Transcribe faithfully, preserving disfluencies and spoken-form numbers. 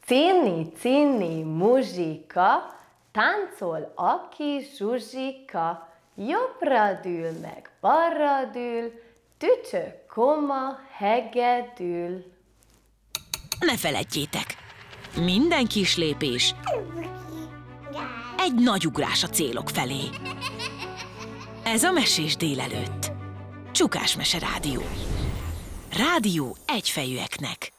Cinni, cinni, muzsika, táncol a kis Zsuzsika, jobbra dől meg balra dől, tücsök, koma, hegedül. Ne feledjétek! Minden kis lépés egy nagy ugrás a célok felé. Ez a Mesés délelőtt. Csukás Mese Rádió. Rádió egyfejűeknek.